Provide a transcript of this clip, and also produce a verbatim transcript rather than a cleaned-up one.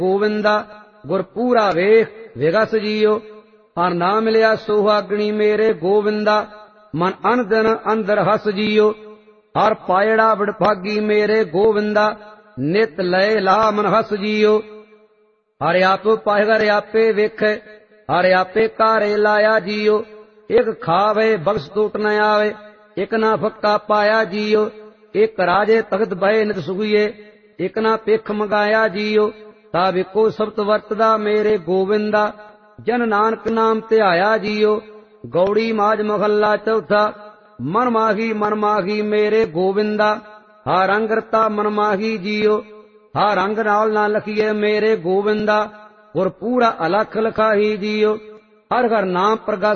ਗੋਵਿੰਦਾ ਗੁਰ ਪੂਰਾ ਵੇਖ ਵਿਗਸ ਜੀਓ। ਹਰ ਨਾਮ ਮਿਲਿਆ ਸੁਹਾਗਣੀ ਮੇਰੇ ਗੋਵਿੰਦਾ ਮਨ ਅਨ ਦਿਨ ਅੰਦਰ ਹਸ ਜੀਓ। ਹਰ ਪਾਇੜਾ ਵਡਭਾਗੀ ਮੇਰੇ ਗੋਵਿੰਦਾ ਨਿਤ ਲਏ ਲਾ ਮਨ ਹਸ ਜੀਓ। ਹਰ ਆਪ ਪਾਇਗਰ ਆਪੇ ਵੇਖੇ ਹਰ ਆਪੇ ਕਾਰੇ ਲਾਇਆ ਜੀਓ। ਇੱਕ ਖਾਵੇ ਬਖਸ਼ ਟੂਟ ਨ ਆਵੇ ਇੱਕ ਨਾ ਫੱਕਾ ਪਾਇਆ ਜੀਓ। ਇੱਕ ਰਾਜੇ ਤਖਤ ਬਏ ਨਿਤ ਸੁਖੀਏ ਇੱਕ ਨਾ ਪਿੱਖ ਮੰਗਾਇਆ ਜੀਓ। ਸਭ ਇੱਕੋ ਸਬਤ ਵਰਤਦਾ ਮੇਰੇ ਗੋਵਿੰਦਾ ਜਨ ਨਾਨਕ ਨਾਮ ਧਿਆਇਆ ਜੀਓ। ਗੌੜੀ ਮਾਝ ਮਹੱਲਾ ਚੌਥਾ। ਮਨ ਮਾਹੀ ਮਨ ਮਾਹੀ ਮੇਰੇ ਗੋਵਿੰਦਾ ਹਰ ਰੰਗ ਰਤਾ ਮਨ ਮਾਹੀ ਜੀਓ। ਹਰ ਰੰਗ ਨਾਲ ਨਾ ਲਖੀਏ ਮੇਰੇ ਗੋਵਿੰਦਾ ਗੁਰ ਪੂਰਾ ਅਲਖ ਲਖਾਹੀ ਜੀਓ। ਹਰ ਹਰ ਨਾਮ ਪ੍ਰਗਟ